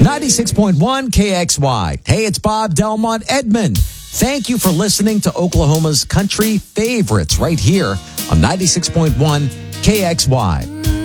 96.1 KXY. Hey, it's Bob Delmont Edmond. Thank you for listening to Oklahoma's country favorites right here on 96.1 KXY.